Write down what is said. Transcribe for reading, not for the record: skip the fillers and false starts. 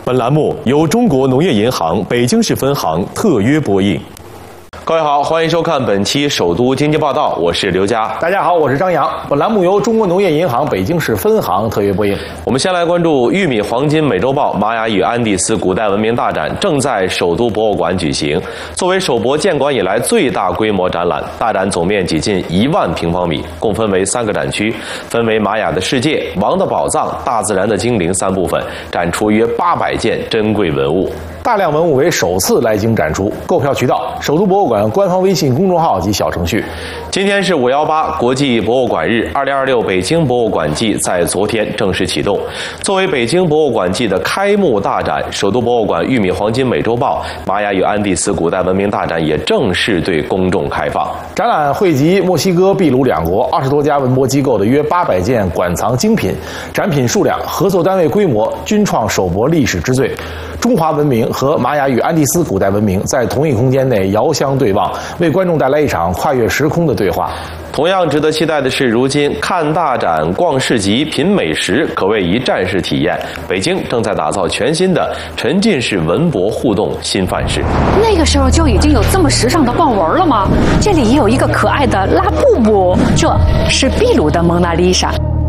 本栏目由中国农业银行北京市分行特约播映。各位好，欢迎收看本期首都经济报道，我是刘佳。 大家好，我是张扬。本栏目由中国农业银行北京市分行特约播映。 我们先来关注玉米黄金美洲豹玛雅与安第斯古代文明大展正在首都博物馆举行。作为首博建馆以来最大规模展览，大展总面积近1万平方米，共分为3个展区，分为玛雅的世界、王的宝藏、大自然的精灵3部分，展出约800件珍贵文物。 大量文物为首次来京展出，购票渠道：首都博物馆官方微信公众号及小程序。 今天是518国际博物馆日，2026北京博物馆季在昨天正式启动。作为北京博物馆季的开幕大展，首都博物馆玉米黄金美洲豹玛雅与安第斯古代文明大展也正式对公众开放。 展览汇集墨西哥、秘鲁2国20多家文博机构的约800件馆藏精品，展品数量、合作单位规模均创首博历史之最。中华文明和玛雅与安第斯古代文明在同一空间内遥相对望，为观众带来一场跨越时空的对话。 同样值得期待的是，如今看大展、逛市集、品美食可谓一站式体验。北京正在打造全新的沉浸式文博互动新范式。 那个时候就已经有这么时尚的豹纹了吗？这里也有一个可爱的拉布布，这是秘鲁的蒙娜丽莎。